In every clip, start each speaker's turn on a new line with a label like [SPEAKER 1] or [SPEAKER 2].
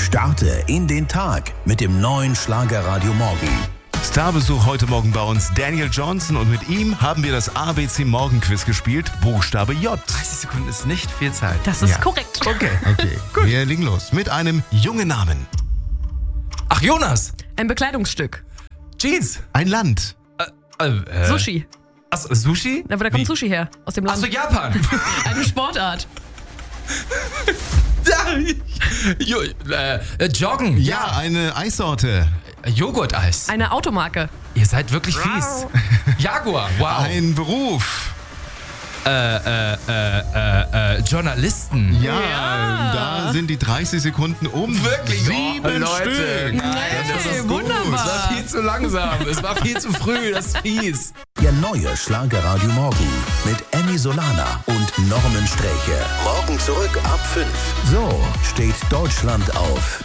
[SPEAKER 1] Starte in den Tag mit dem neuen Schlagerradio Morgen.
[SPEAKER 2] Starbesuch heute Morgen bei uns Daniel Johnson und mit ihm haben wir das ABC Morgenquiz gespielt. Buchstabe J.
[SPEAKER 3] 30 Sekunden ist nicht viel Zeit.
[SPEAKER 4] Das ist korrekt.
[SPEAKER 2] Okay, gut. Wir legen los mit einem jungen Namen.
[SPEAKER 3] Ach, Jonas.
[SPEAKER 4] Ein Bekleidungsstück.
[SPEAKER 3] Jeans.
[SPEAKER 2] Ein Land.
[SPEAKER 4] Sushi.
[SPEAKER 3] Ach, Sushi?
[SPEAKER 4] Na, aber da kommt Sushi her. Aus dem
[SPEAKER 3] Ach
[SPEAKER 4] Land.
[SPEAKER 3] so, Japan.
[SPEAKER 4] Eine Sportart.
[SPEAKER 3] Joggen.
[SPEAKER 2] Ja, eine Eissorte.
[SPEAKER 3] Joghurt-Eis.
[SPEAKER 4] Eine Automarke.
[SPEAKER 3] Ihr seid wirklich fies. Jaguar. Wow.
[SPEAKER 2] Ein Beruf.
[SPEAKER 3] Journalisten.
[SPEAKER 2] Ja, da sind die 30 Sekunden um.
[SPEAKER 3] Wirklich?
[SPEAKER 2] 7
[SPEAKER 3] Leute.
[SPEAKER 2] Stück.
[SPEAKER 3] Nein, das ist gut.
[SPEAKER 4] wunderbar.
[SPEAKER 3] Es war viel zu langsam. Es war viel zu früh. Das ist fies.
[SPEAKER 1] Der neue Schlagerradio Morgen mit Emmy Solana und Norman Sträche. Morgen zurück ab 5. So steht Deutschland auf.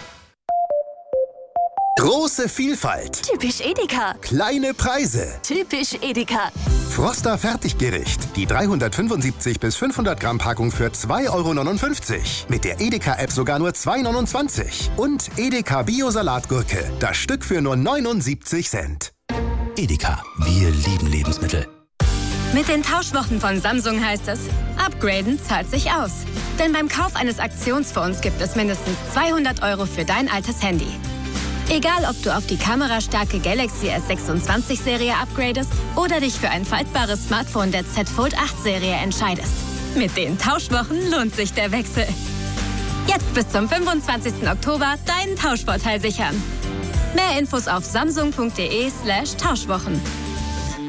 [SPEAKER 1] Große Vielfalt.
[SPEAKER 5] Typisch Edeka.
[SPEAKER 1] Kleine Preise.
[SPEAKER 5] Typisch Edeka.
[SPEAKER 1] Froster Fertiggericht. Die 375 bis 500 Gramm Packung für 2,59 €. Mit der Edeka-App sogar nur 2,29 €. Und Edeka Bio-Salatgurke. Das Stück für nur 79 Cent. Edeka. Wir lieben Lebensmittel.
[SPEAKER 5] Mit den Tauschwochen von Samsung heißt es, upgraden zahlt sich aus. Denn beim Kauf eines Aktionsfonds gibt es mindestens 200 € für dein altes Handy. Egal, ob du auf die kamerastarke Galaxy S26-Serie upgradest oder dich für ein faltbares Smartphone der Z Fold 8-Serie entscheidest. Mit den Tauschwochen lohnt sich der Wechsel. Jetzt bis zum 25. Oktober deinen Tauschvorteil sichern. Mehr Infos auf samsung.de/Tauschwochen.